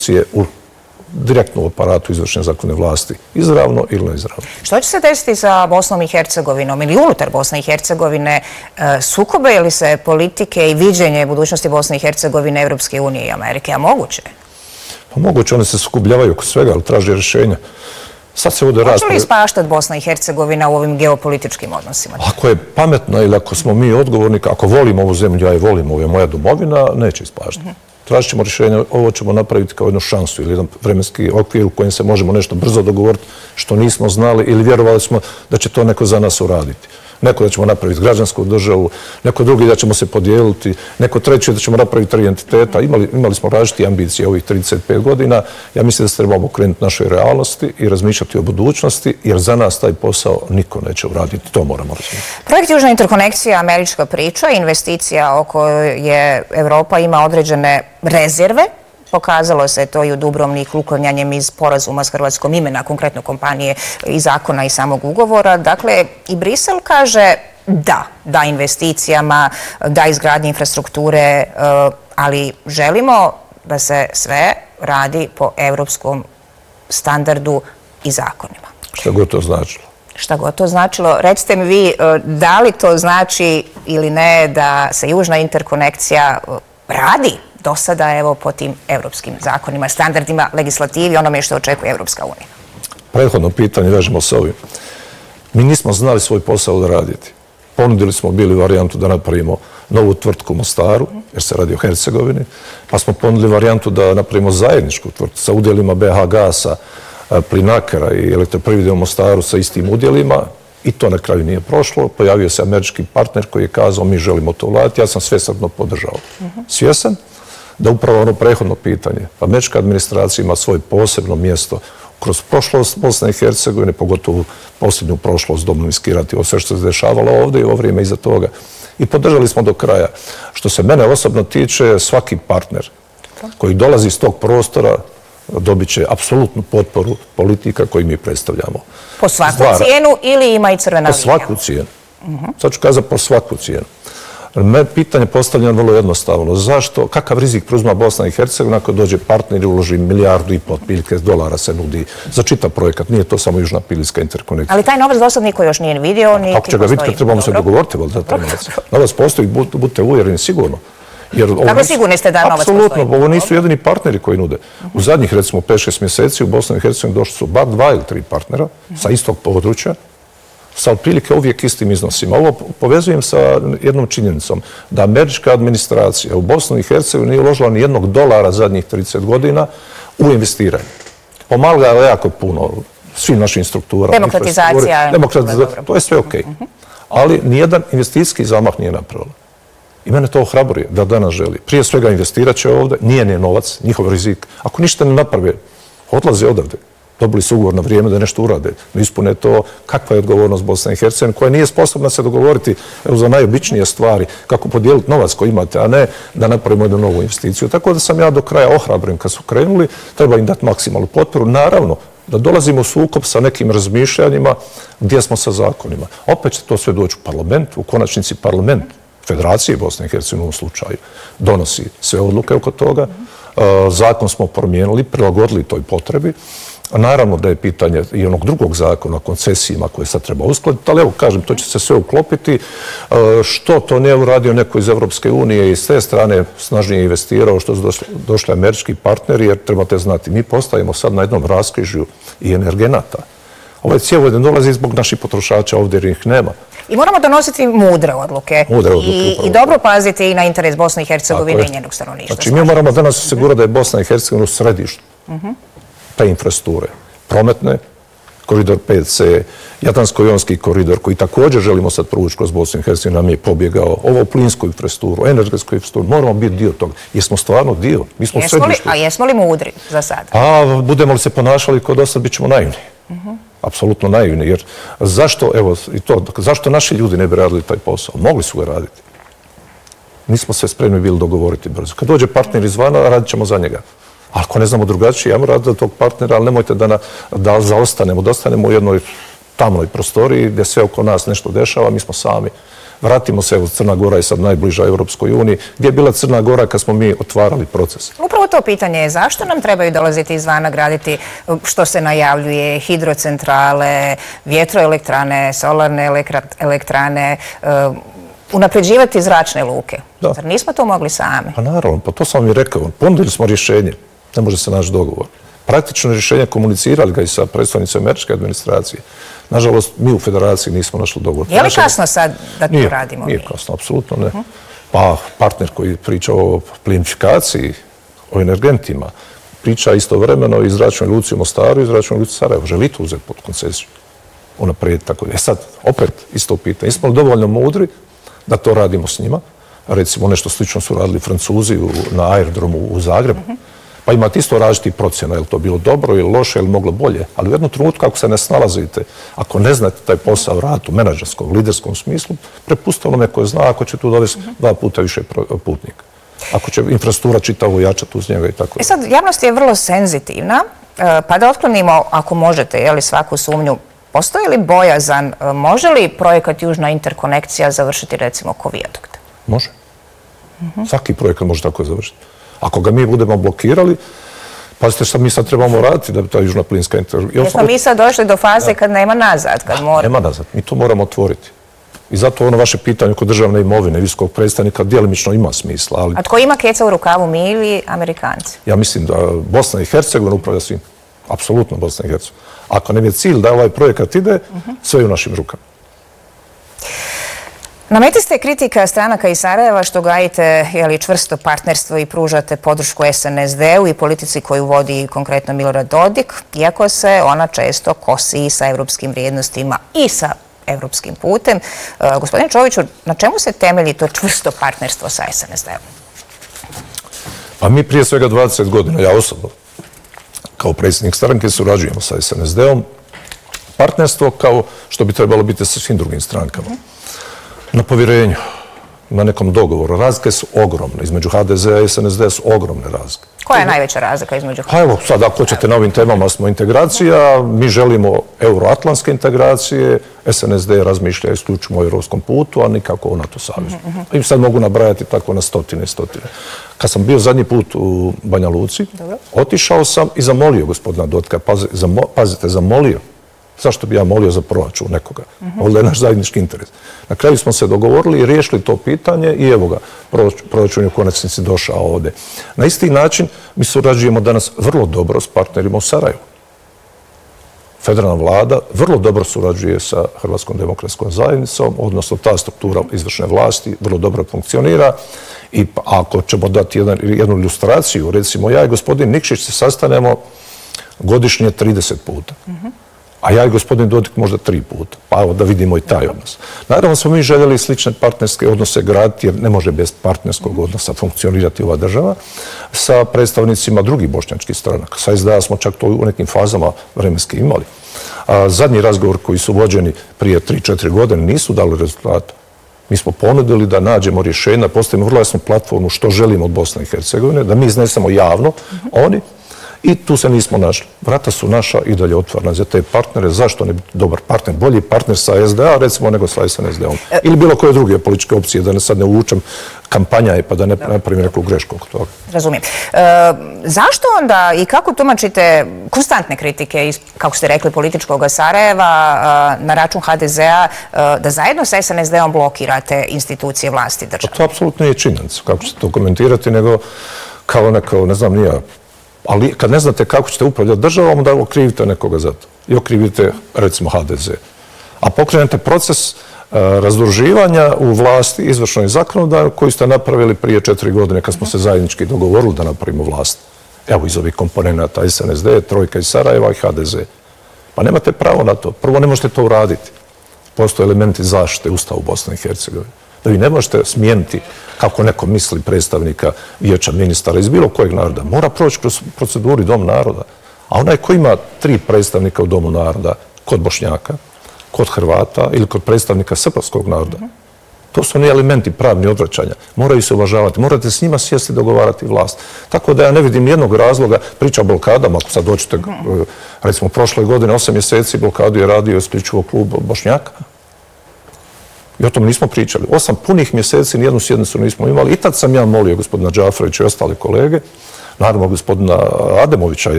u direktno u aparatu izvršne zakonne vlasti, izravno ili neizravno. Što će se desiti sa Bosnom i Hercegovinom ili unutar Bosne i Hercegovine? Sukobe li se politike i viđenje budućnosti Bosne i Hercegovine, Evropske unije i Amerike? A moguće? Pa moguće, one se sukobljavaju oko svega, ali traže rješenja. Sad se vode Hoće li ispaštati Bosna i Hercegovina u ovim geopolitičkim odnosima? Ako je pametna ili ako smo mi odgovorni, ako volimo ovu zemlju, ja je volim, ovo je moja domovina, neće ispaštati. Tražit ćemo rješenje, ovo ćemo napraviti kao jednu šansu ili jedan vremenski okvir u kojem se možemo nešto brzo dogovoriti što nismo znali ili vjerovali smo da će to neko za nas uraditi. Neko da ćemo napraviti građansku državu, neko drugi da ćemo se podijeliti, neko treći da ćemo napraviti 3 entiteta. Imali smo različite ambicije ovih 35 godina. Ja mislim da se trebamo okrenuti našoj realnosti i razmišljati o budućnosti, jer za nas taj posao niko neće uraditi. To moramo razmišljati. Projekt Južna interkonekcija, američka priča, investicija o kojoj je Evropa ima određene rezerve. Pokazalo se to i u Dubrovniku uklanjanjem iz sporazuma s Hrvatskom imena, konkretno kompanije i zakona i samog ugovora. Dakle, i Brisel kaže da investicijama, da izgradnji infrastrukture, ali želimo da se sve radi po evropskom standardu i zakonima. Šta god to značilo? Šta god to značilo. Recite mi vi, da li to znači ili ne da se Južna interkonekcija radi do sada, evo, po tim evropskim zakonima, standardima, legislativi, onome što očekuje Evropska unija? Prethodno pitanje vežemo s ovim. Mi nismo znali svoj posao da raditi. Ponudili smo bili varijantu da napravimo novu tvrtku u Mostaru, jer se radi o Hercegovini, pa smo ponudili varijantu da napravimo zajedničku tvrtku sa udjelima BH Gasa, Plinakera i Elektroprivrede u Mostaru sa istim udjelima. I to na kraju nije prošlo. Pojavio se američki partner koji je kazao mi želimo to uraditi. Ja sam svesrdno podržao. Svjesan da upravo ono prethodno pitanje. Američka administracija ima svoje posebno mjesto kroz prošlost Bosne i Hercegovine, pogotovo posljednju prošlost, Domovinski rat i ovo sve što se dešavalo ovdje i ovo vrijeme iza toga. I podržali smo do kraja. Što se mene osobno tiče, svaki partner koji dolazi iz tog prostora dobit će apsolutnu potporu politika koju mi predstavljamo. Po svaku cijenu ili ima i crvena linija? Po svaku cijenu. Sad ću kazati po svaku cijenu. Pitanje postavljeno vrlo jednostavno. Zašto? Kakav rizik preuzima Bosna i Hercegovina ako dođe partner i uloži $1,5 milijardu se nudi za čitav projekat? Nije to samo Južna Pilijska interkonekcija. Ali taj novac do sad niko još nije vidio, niti postoji. Kako će ga vidjeti kad trebamo se dogovoriti za taj novac? Novac postoji, budite uvjereni, sigurno. Kako sigurni ste da novac postoji? Apsolutno, ovo nisu jedini partneri koji nude. U zadnjih, recimo, 5-6 mjeseci u Bosni i Hercegovini došli su bar 2 ili 3 partnera sa istog područja, sa otprilike uvijek istim iznosima. Ovo povezujem sa jednom činjenicom, da američka administracija u Bosnu i Hercegovini nije uložila ni $1 zadnjih 30 godina u investiranje. Pomagala jako puno svim našim strukturama. Demokratizacija. To je sve okej. Ali nijedan investicijski zamah nije napravila. I mene to ohrabruje da danas želi. Prije svega investirat će ovdje, nije ni novac, njihov rizik. Ako ništa ne naprave, odlaze odavde. Dobili su ugovor na vrijeme da nešto urade. No ispune to kakva je odgovornost Bosne i Hercegovine, koja nije sposobna se dogovoriti za najobičnije stvari, kako podijeliti novac koji imate, a ne da napravimo jednu novu investiciju. Tako da sam ja do kraja ohrabren kad su krenuli, treba im dati maksimalnu potporu. Naravno, da dolazimo u sukob sa nekim razmišljanjima gdje smo sa zakonima. Opet će to sve doći u parlament, u konačnici parlament Federacije Bosne i Hercegovine u ovom slučaju donosi sve odluke oko toga. Zakon smo promijenili, prilagodili toj potrebi. Naravno da je pitanje i onog drugog zakona o koncesijima koje sad treba uskladiti, ali evo kažem, to će se sve uklopiti. Što to nije uradio neko iz Evropske unije i s te strane snažnije investirao, što su došli američki partneri, jer trebate znati, mi postajemo sad na jednom raskrižju i energenata. Ovaj cjevovod ne dolazi zbog naših potrošača ovdje jer ih nema. I moramo donositi mudre odluke. I dobro paziti i na interes Bosne i Hercegovine i njenog stanovništva. Znači, mi moramo danas osigurati da je Bosna i Hercegovina u središtu te infrastrukture. Prometne, koridor 5C, Jadransko-jonski koridor, koji također želimo sad provući kroz Bosnu i Hercegovinu, nam je pobjegao. Ovo plinsku infrastrukturu, energetsku infrastrukturu, moramo biti dio toga. Jer smo stvarno dio. Mi smo u središtu. A jesmo li mudri za sad? A budemo li se ponašali kao do sad, bit ćemo naivni. Apsolutno naivni, jer zašto naši ljudi ne bi radili taj posao? Mogli su ga raditi. Nismo se spremni bili dogovoriti brzo. Kad dođe partner izvana, radit ćemo za njega. Ako ne znamo drugačije, ajmo raditi za tog partnera, ali nemojte da zaostanemo, da ostanemo u jednoj tamnoj prostoriji gdje sve oko nas nešto dešava, mi smo sami. Vratimo se, evo, Crna Gora je sad najbliža Europskoj uniji. Gdje je bila Crna Gora kad smo mi otvarali proces? Upravo to pitanje je zašto nam trebaju dolaziti izvana, graditi što se najavljuje, hidrocentrale, vjetroelektrane, solarne elektrane, unapređivati zračne luke. Zar nismo to mogli sami? Pa naravno, pa to sam vam i rekao. Ponudili smo rješenje. Ne može se naći dogovor. Praktično rješenje, komunicirali ga i sa predstavnicima američke administracije. Nažalost, mi u federaciji nismo našli dogovor. Je li kasno sad da to radimo? Nije kasno, apsolutno ne. Pa partner koji priča o plinifikaciji, o energentima, priča istovremeno i zračnoj luci u Mostaru i zračnoj luci Sarajevo. Želi to uzeti pod koncesiju. Unaprijed tako. Sad, opet isto pitanje. Nismo li dovoljno mudri da to radimo s njima? Recimo, nešto slično su radili Francuzi na aerodromu u Zagrebu. Pa imate isto različitih procjena, je li to bilo dobro ili loše ili moglo bolje. Ali u jednom trenutku, ako se ne snalazite, ako ne znate taj posao raditi u menadžerskom, liderskom smislu, prepustite onome koje zna, ako će tu dovesti 2 puta više putnika. Ako će infrastruktura čitavo jačati uz njega i tako. Sad, javnost je vrlo senzitivna, pa da otklonimo, ako možete, svaku sumnju, postoji li bojazan, može li projekat Južna interkonekcija završiti, recimo, ko vijadukta? Može. Svaki projekat može tako završiti. Ako ga mi budemo blokirali, pazite što mi sad trebamo raditi da bi ta južna plinska interkonekcija... Jer smo mi sad došli do faze kad nema nazad, kad mora... Nema nazad, mi to moramo otvoriti. I zato ono vaše pitanje oko državne imovine, visokog predstavnika, djelimično ima smisla, ali... A tko ima keca u rukavu, mi ili Amerikanci? Ja mislim da Bosna i Hercegovina upravlja svim. Apsolutno Bosna i Hercegovina. Ako nam je cilj da ovaj projekat ide, sve je u našim rukama. Na meti ste kritika stranaka iz Sarajeva što gajite čvrsto partnerstvo i pružate podršku SNSD-u i politici koju vodi konkretno Milorad Dodik, iako se ona često kosi sa evropskim vrijednostima i sa evropskim putem. Gospodine Čoviću, na čemu se temelji to čvrsto partnerstvo sa SNSD-om? Pa mi prije svega 20 godina, ja osobno, kao predsjednik stranke, surađujemo sa SNSD-om. Partnerstvo kao što bi trebalo biti sa svim drugim strankama. Na povjerenju, na nekom dogovoru. Razlike su ogromne. Između HDZ-a i SNSD-a su ogromne razlike. Koja je najveća razlika između HDZ-a? Pa evo, sad ako hoćete na ovim temama smo integracija, mi želimo euroatlantske integracije, SNSD razmišlja isključivo o europskom putu, a nikako o NATO savezu. I sad mogu nabrajati tako na stotine i stotine. Kad sam bio zadnji put u Banja Luci, otišao sam i zamolio gospodina Dodika, pazite, zamolio. Zašto bi ja molio za proračun nekoga? Ovdje je naš zajednički interes. Na kraju smo se dogovorili i riješili to pitanje i evo ga, proračun je u konačnici došao ovdje. Na isti način mi surađujemo danas vrlo dobro s partnerima u Sarajevu. Federalna vlada vrlo dobro surađuje sa Hrvatskom demokratskom zajednicom, odnosno ta struktura izvršne vlasti vrlo dobro funkcionira i ako ćemo dati jednu ilustraciju, recimo ja i gospodin Nikšić se sastanemo godišnje 30 puta. A ja i gospodin Dodik možda 3 puta. Pa evo da vidimo i taj odnos. Naravno smo mi željeli slične partnerske odnose graditi, jer ne može bez partnerskog odnosa funkcionirati ova država, sa predstavnicima drugih bošnjačkih stranaka. Sa SDA smo čak to u nekim fazama vremenski imali. Zadnji razgovor koji su vođeni prije 3-4 godine nisu dali rezultata. Mi smo ponudili da nađemo rješenje, da postavimo vrlo jasnu platformu što želimo od Bosne i Hercegovine, da mi iznesemo javno, oni. I tu se nismo našli. Vrata su naša i dalje otvorena za te partnere. Zašto ne biti dobar partner? Bolji partner sa SDA, recimo, nego sa SNSD-om. Ili bilo koje druge političke opcije, da sad ne uvučem kampanja pa da ne napravim neku grešku oko toga. Razumijem. Zašto onda i kako tumačite konstantne kritike iz, kako ste rekli, političkog Sarajeva na račun HDZ-a da zajedno sa SNSD-om blokirate institucije vlasti države? To apsolutno nije činjenica. Kako ćete to komentirati, nego kao neko, ne znam, nije. Ali kad ne znate kako ćete upravljati državom, onda okrivite nekoga za to. I okrivite, recimo, HDZ. A pokrenete proces razdruživanja u vlasti izvršnoj zakonodaju koji ste napravili prije 4 godine kad smo se zajednički dogovorili da napravimo vlast. Evo iz ovih komponenata SNSD, Trojka iz Sarajeva i HDZ. Pa nemate pravo na to. Prvo ne možete to uraditi. Postoje elementi zaštite Ustava u Bosni i Hercegovini. Da vi ne možete smijeniti, kako neko misli, predstavnika vijeća ministara iz bilo kojeg naroda. Mora proći kroz proceduri Dom naroda. A onaj ko ima 3 predstavnika u Domu naroda, kod Bošnjaka, kod Hrvata ili kod predstavnika srpskog naroda, To su oni elementi pravni odvraćanja. Moraju se uvažavati. Morate s njima sjesti i dogovarati vlast. Tako da ja ne vidim nijednog razloga. Priča o blokadama, ako sad dođete, recimo prošle godine, 8 mjeseci blokadu je radio isključivo klub Bošnjaka. I o tom nismo pričali. 8 punih mjeseci nijednu sjednicu nismo imali. I tad sam ja molio gospodina Džafrovića i ostale kolege, naravno gospodina Ademovića,